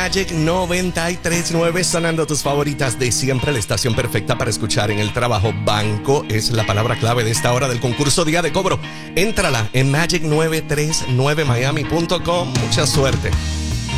Magic 93.9, sonando tus favoritas de siempre, la estación perfecta para escuchar en el trabajo. Banco es la palabra clave de esta hora del concurso Día de Cobro. Éntrala en magic939miami.com. Mucha suerte.